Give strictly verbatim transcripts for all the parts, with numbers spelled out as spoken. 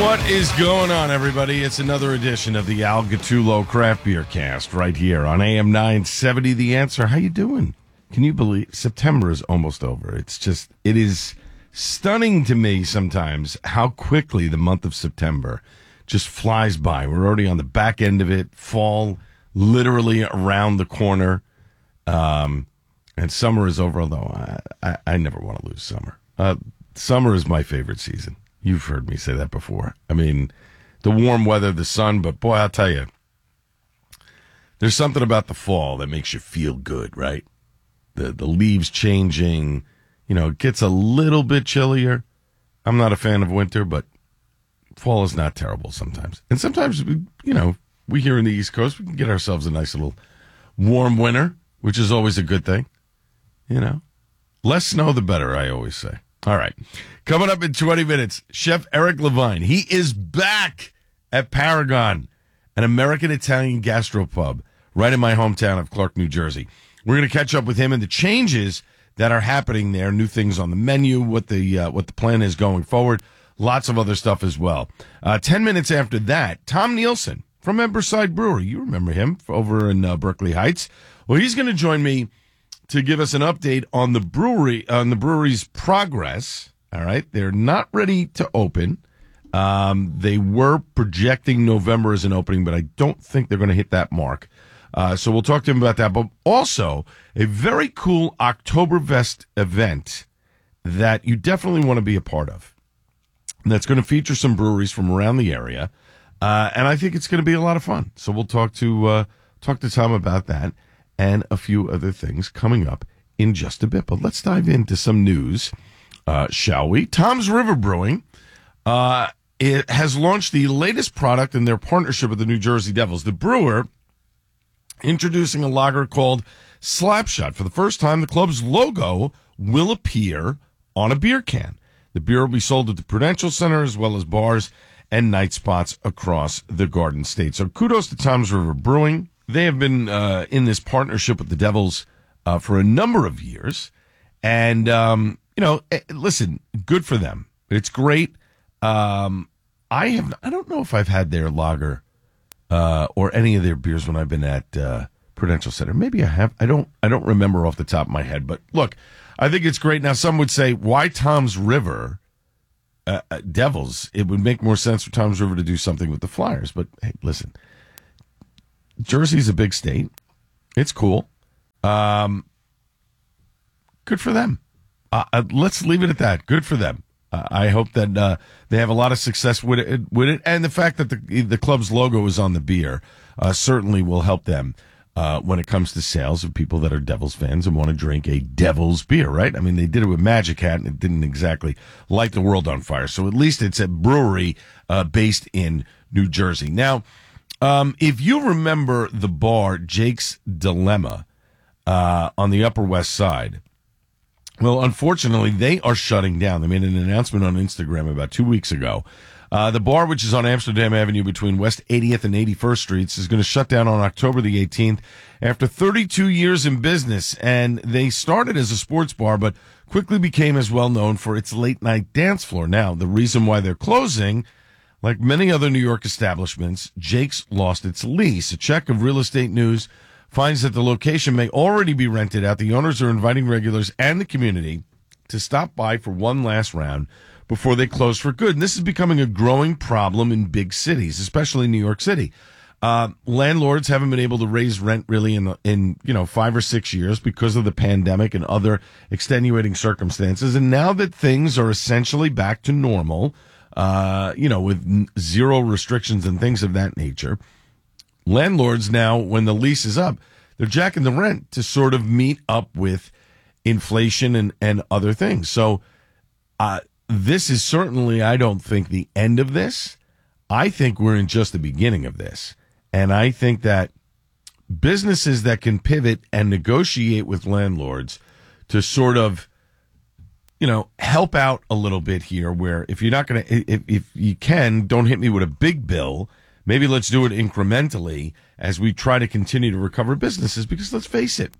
What is going on, everybody? It's another edition of the Al Gattullo Craft Beer Cast right here on A M nine seventy. The Answer. How you doing? Can you believe September is almost over? It's just, it is stunning to me sometimes how quickly the month of September just flies by. We're already on the back end of it. Fall literally around the corner. Um, and summer is over, although I, I, I never want to lose summer. Uh, summer is my favorite season. You've heard me say that before. I mean, the warm weather, the sun, but boy, I'll tell you, there's something about the fall that makes you feel good, right? The the leaves changing, you know, it gets a little bit chillier. I'm not a fan of winter, but fall is not terrible sometimes. And sometimes, we, you know, we here in the East Coast, we can get ourselves a nice little warm winter, which is always a good thing, you know. Less snow, the better, I always say. All right. Coming up in twenty minutes, Chef Eric Levine. He is back at Paragon, an American-Italian gastropub right in my hometown of Clark, New Jersey. We're going to catch up with him and the changes that are happening there, new things on the menu, what the uh, what the plan is going forward, lots of other stuff as well. Uh, ten minutes after that, Tom Nielsen from Emberside Brewery. You remember him over in uh, Berkeley Heights. Well, he's going to join me to give us an update on the brewery, on the brewery's progress. All right. They're not ready to open. Um, they were projecting November as an opening, but I don't think they're going to hit that mark. Uh, so we'll talk to him about that. But also a very cool Oktoberfest event that you definitely want to be a part of. That's going to feature some breweries from around the area. Uh, and I think it's going to be a lot of fun. So we'll talk to, uh, talk to Tom about that and a few other things coming up in just a bit. But let's dive into some news, uh, shall we? Tom's River Brewing uh, it has launched the latest product in their partnership with the New Jersey Devils. The brewer introducing a lager called Slapshot. For the first time, the club's logo will appear on a beer can. The beer will be sold at the Prudential Center as well as bars and night spots across the Garden State. So kudos to Tom's River Brewing. They have been uh, in this partnership with the Devils uh, for a number of years. And, um, you know, listen, good for them. It's great. Um, I have, I don't know if I've had their lager uh, or any of their beers when I've been at uh, Prudential Center. Maybe I have. I don't, I don't remember off the top of my head. But look, I think it's great. Now, some would say, why Tom's River uh, uh, Devils? It would make more sense for Tom's River to do something with the Flyers. But, hey, listen. Jersey's a big state. It's cool. Um, good for them. Uh, uh, let's leave it at that. Good for them. Uh, I hope that uh, they have a lot of success with it, with it. And the fact that the the club's logo is on the beer uh, certainly will help them uh, when it comes to sales of people that are Devils fans and want to drink a Devils beer, right? I mean, they did it with Magic Hat, and it didn't exactly light the world on fire. So at least it's a brewery uh, based in New Jersey. Now, Um, if you remember the bar Jake's Dilemma uh, on the Upper West Side, well, unfortunately, they are shutting down. They made an announcement on Instagram about two weeks ago. Uh, the bar, which is on Amsterdam Avenue between West eightieth and eighty-first Streets, is going to shut down on October the eighteenth after thirty-two years in business. And they started as a sports bar, but quickly became as well known for its late-night dance floor. Now, the reason why they're closing, like many other New York establishments, Jake's lost its lease. A check of Real Estate News finds that the location may already be rented out. The owners are inviting regulars and the community to stop by for one last round before they close for good. And this is becoming a growing problem in big cities, especially New York City. Uh, landlords haven't been able to raise rent really in, in, you know, five or six years because of the pandemic and other extenuating circumstances. And now that things are essentially back to normal, Uh, you know, with n- zero restrictions and things of that nature, landlords now, when the lease is up, they're jacking the rent to sort of meet up with inflation and, and other things. So uh, this is certainly, I don't think, the end of this. I think we're in just the beginning of this. And I think that businesses that can pivot and negotiate with landlords to sort of, you know, help out a little bit here, where if you're not going to, if, if you can, don't hit me with a big bill. Maybe let's do it incrementally as we try to continue to recover businesses, because let's face it,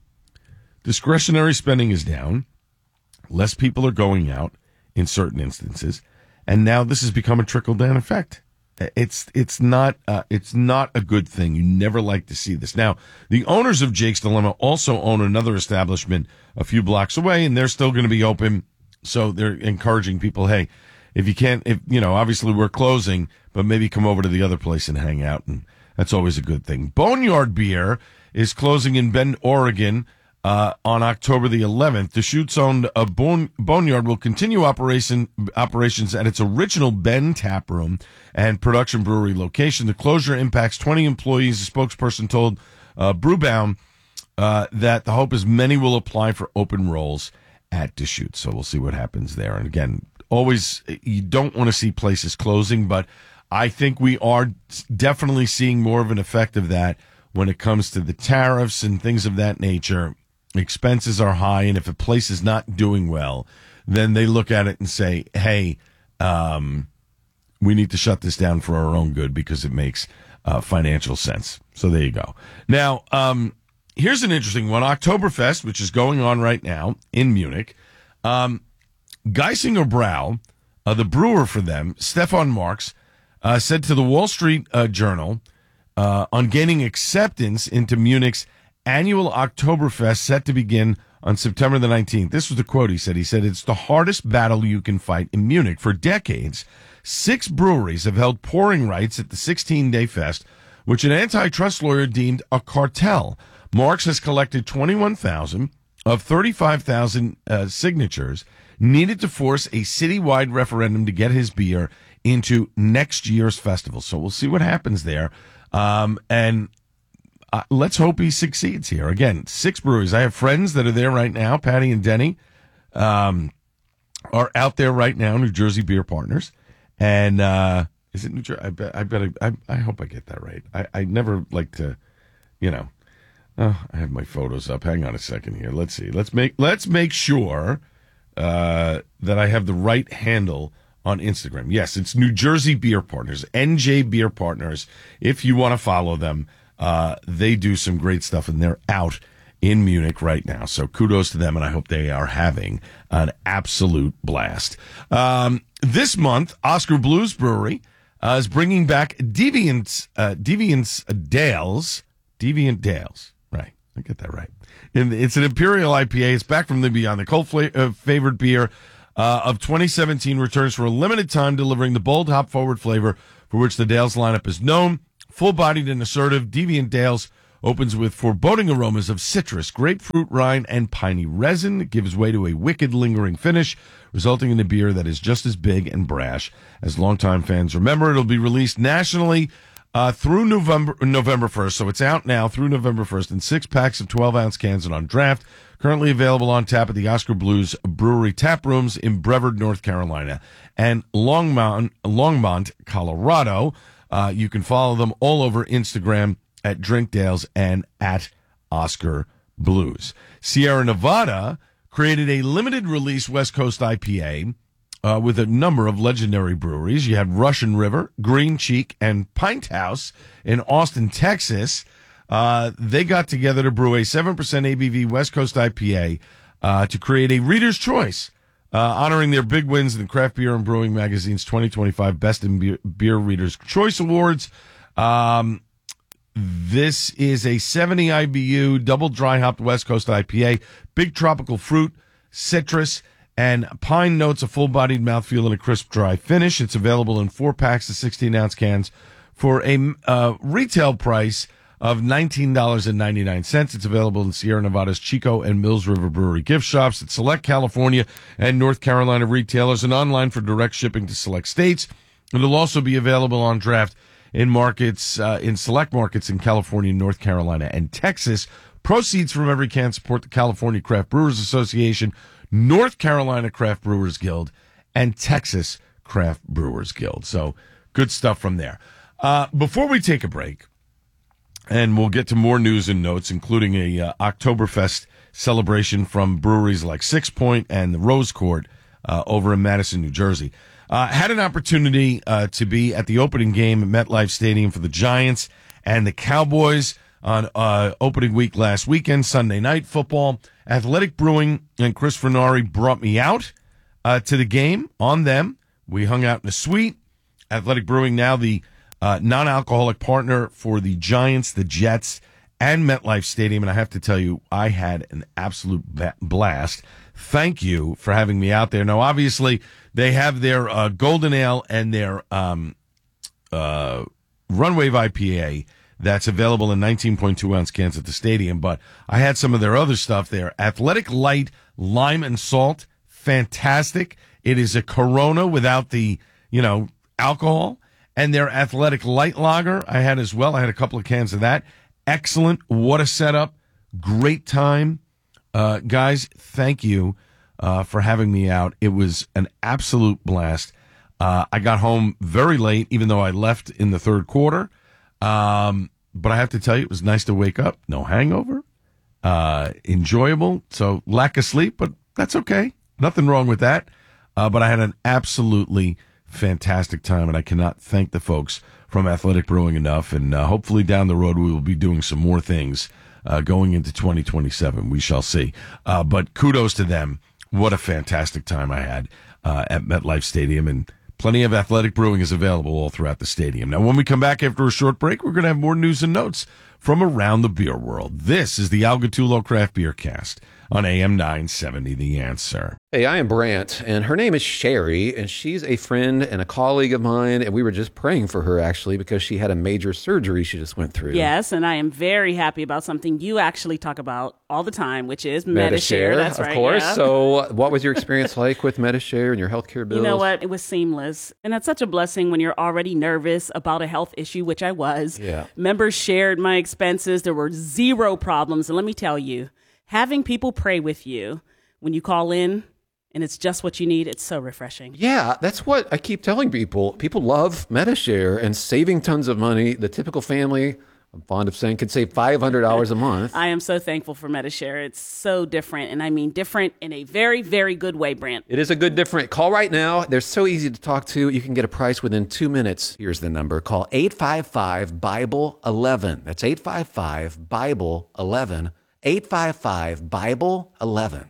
discretionary spending is down. Less people are going out in certain instances. and now this has become a trickle down effect. It's it's not uh, it's not a good thing. You never like to see this. Now, the owners of Jake's Dilemma also own another establishment a few blocks away, and they're still going to be open. So they're encouraging people, hey, if you can't, if you know, obviously we're closing, but maybe come over to the other place and hang out, and that's always a good thing. Boneyard Beer is closing in Bend, Oregon. Uh, on October the eleventh, Deschutes owned a bone, Boneyard will continue operation operations at its original Bend tap room and production brewery location. The closure impacts twenty employees. A spokesperson told uh, Brewbaum uh, that the hope is many will apply for open roles at Deschutes. So we'll see what happens there. And again, always you don't want to see places closing, but I think we are definitely seeing more of an effect of that when it comes to the tariffs and things of that nature. Expenses are high, and if a place is not doing well, then they look at it and say, hey, um, we need to shut this down for our own good because it makes uh, financial sense. So there you go. Now, um, here's an interesting one. Oktoberfest, which is going on right now in Munich. Um, Geisinger Brau, uh, the brewer for them, Stefan Marks, uh, said to the Wall Street uh, Journal uh, on gaining acceptance into Munich's annual Oktoberfest set to begin on September the nineteenth. This was the quote he said. He said, it's the hardest battle you can fight in Munich. For decades, six breweries have held pouring rights at the sixteen-day fest, which an antitrust lawyer deemed a cartel. Marx has collected twenty-one thousand of thirty-five thousand uh, signatures needed to force a citywide referendum to get his beer into next year's festival. So we'll see what happens there. Um, and Uh, let's hope he succeeds here. Again, six breweries. I have friends that are there right now. Patty and Denny um, are out there right now, New Jersey Beer Partners. And uh, is it New Jersey? I bet I, bet I, I, I hope I get that right. I, I never like to, you know. Oh, I have my photos up. Hang on a second here. Let's see. Let's make let's make sure uh, that I have the right handle on Instagram. Yes, it's New Jersey Beer Partners, N J Beer Partners. If you want to follow them. Uh, they do some great stuff, and they're out in Munich right now. So kudos to them, and I hope they are having an absolute blast. Um, this month, Oscar Blues Brewery uh, is bringing back Deviant's, uh, Deviant's Dales. Deviant Dales. Right. I get that right. And it's an Imperial I P A. It's back from the Beyond. The cold fla- uh, favored beer uh, of twenty seventeen returns for a limited time, delivering the bold hop-forward flavor for which the Dales lineup is known. Full-bodied and assertive, Deviant Dales opens with foreboding aromas of citrus, grapefruit rind, and piney resin. It gives way to a wicked, lingering finish, resulting in a beer that is just as big and brash as longtime fans remember. It'll be released nationally uh, through November November first, so it's out now through November first in six packs of twelve-ounce cans and on draft. Currently available on tap at the Oscar Blues Brewery tap rooms in Brevard, North Carolina, and Longmont, Longmont, Colorado. Uh, you can follow them all over Instagram at Drinkdales and at Oscar Blues. Sierra Nevada created a limited release West Coast I P A uh, with a number of legendary breweries. You had Russian River, Green Cheek, and Pint House in Austin, Texas. Uh, they got together to brew a seven percent A B V West Coast I P A uh, to create a reader's choice. Uh, honoring their big wins in the Craft Beer and Brewing Magazine's twenty twenty-five Best in Beer, Beer Readers' Choice Awards. Um, this is a seventy I B U double dry hopped West Coast I P A. Big tropical fruit, citrus, and pine notes, a full-bodied mouthfeel, and a crisp, dry finish. It's available in four packs of sixteen-ounce cans for a uh, retail price of nineteen dollars and ninety-nine cents. It's available in Sierra Nevada's Chico and Mills River Brewery gift shops at select California and North Carolina retailers and online for direct shipping to select states. It'll also be available on draft in markets, uh, in select markets in California, North Carolina, and Texas. Proceeds from every can support the California Craft Brewers Association, North Carolina Craft Brewers Guild, and Texas Craft Brewers Guild. So good stuff from there. Uh, before we take a break, and we'll get to more news and notes, including a uh, Oktoberfest celebration from breweries like Six Point and the Rose Court uh, over in Madison, New Jersey. Uh, had an opportunity uh, to be at the opening game at MetLife Stadium for the Giants and the Cowboys on uh, opening week last weekend, Sunday night football. Athletic Brewing and Chris Fernari brought me out uh, to the game on them. We hung out in a suite. Athletic Brewing, now the uh, non-alcoholic partner for the Giants, the Jets, and MetLife Stadium. And I have to tell you, I had an absolute ba- blast. Thank you for having me out there. Now, obviously, they have their uh, Golden Ale and their um, uh, Runwave I P A that's available in nineteen point two ounce cans at the stadium. But I had some of their other stuff there. Athletic Light, Lime and Salt, fantastic. It is a Corona without the, you know, alcohol. And their Athletic Light Lager I had as well. I had a couple of cans of that. Excellent. What a setup. Great time. Uh, guys, thank you uh, for having me out. It was an absolute blast. Uh, I got home very late, even though I left in the third quarter. Um, but I have to tell you, it was nice to wake up. No hangover. Uh, enjoyable. So lack of sleep, but that's okay. Nothing wrong with that. Uh, but I had an absolutely fantastic time, and I cannot thank the folks from Athletic Brewing enough. And uh, hopefully down the road we will be doing some more things uh, going into twenty twenty-seven. We shall see. Uh, but kudos to them. What a fantastic time I had uh, at MetLife Stadium, and plenty of Athletic Brewing is available all throughout the stadium. Now, when we come back after a short break, we're going to have more news and notes from around the beer world. This is the Al Gattullo Craft Beer Cast on A M nine seventy, The Answer. Hey, I am Brant, and her name is Sherry, and she's a friend and a colleague of mine, and we were just praying for her, actually, because she had a major surgery she just went through. Yes, and I am very happy about something you actually talk about all the time, which is Medi-Share. That's of right, course. yeah. So what was your experience like with Medi-Share and your healthcare bills? You know what? It was seamless, and that's such a blessing when you're already nervous about a health issue, which I was. Yeah. Members shared my expenses. There were zero problems, and let me tell you, having people pray with you when you call in and it's just what you need, it's so refreshing. Yeah, that's what I keep telling people. People love Medi-Share and saving tons of money. The typical family, I'm fond of saying, could save five hundred dollars a month. I am so thankful for Medi-Share. It's so different, and I mean different in a very, very good way, Brant. It is a good different. Call right now. They're so easy to talk to. You can get a price within two minutes. Here's the number. Call eight five five, Bible eleven. That's eight five five, Bible eleven. eight five five, Bible eleven.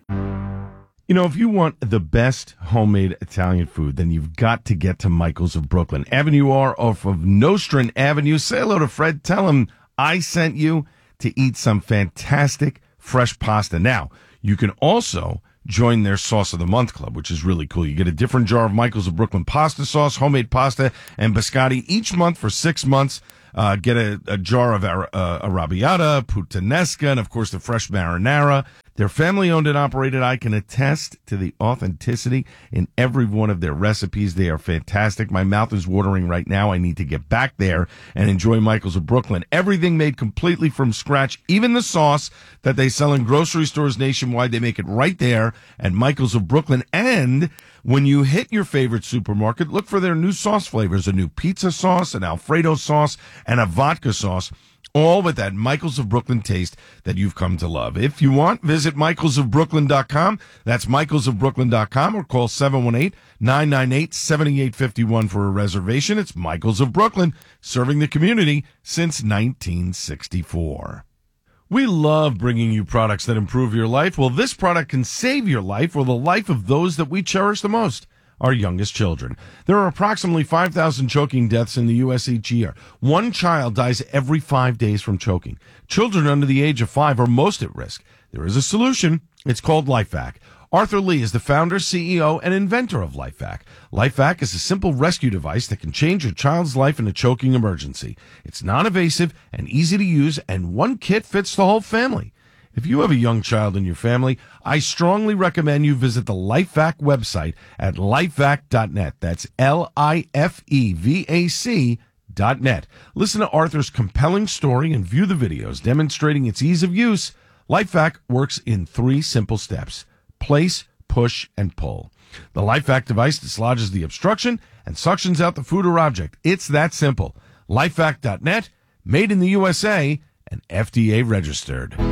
You know, if you want the best homemade Italian food, then you've got to get to Michael's of Brooklyn. Avenue R off of Nostrand Avenue. Say hello to Fred. Tell him I sent you to eat some fantastic fresh pasta. Now, you can also join their Sauce of the Month Club, which is really cool. You get a different jar of Michael's of Brooklyn pasta sauce, homemade pasta, and biscotti each month for six months. Uh, get a, a jar of uh, arrabbiata, puttanesca, and, of course, the fresh marinara. They're family-owned and operated. I can attest to the authenticity in every one of their recipes. They are fantastic. My mouth is watering right now. I need to get back there and enjoy Michael's of Brooklyn. Everything made completely from scratch, even the sauce that they sell in grocery stores nationwide. They make it right there at Michael's of Brooklyn. And when you hit your favorite supermarket, look for their new sauce flavors, a new pizza sauce, an Alfredo sauce, and a vodka sauce, all with that Michael's of Brooklyn taste that you've come to love. If you want, visit michaels of brooklyn dot com. That's michaels of brooklyn dot com, or call seven one eight, nine nine eight, seven eight five one for a reservation. It's Michael's of Brooklyn, serving the community since nineteen sixty-four. We love bringing you products that improve your life. Well, this product can save your life or the life of those that we cherish the most, our youngest children. There are approximately five thousand choking deaths in the U S each year. One child dies every five days from choking. Children under the age of five are most at risk. There is a solution. It's called LifeVac. Arthur Lee is the founder, C E O, and inventor of LifeVac. LifeVac is a simple rescue device that can change your child's life in a choking emergency. It's non-invasive and easy to use, and one kit fits the whole family. If you have a young child in your family, I strongly recommend you visit the LifeVac website at lifevac dot net. That's L I F E V A C dot net. Listen to Arthur's compelling story and view the videos demonstrating its ease of use. LifeVac works in three simple steps: place, push, and pull. The LifeVac device dislodges the obstruction and suctions out the food or object. It's that simple. lifevac dot net, made in the U S A, and F D A registered.